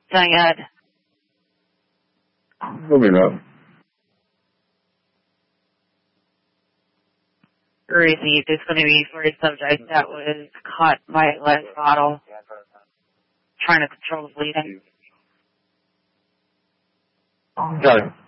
Diane. Moving up. Received. It's going to be for a subject that was caught by a glass bottle trying to control the bleeding. Got it.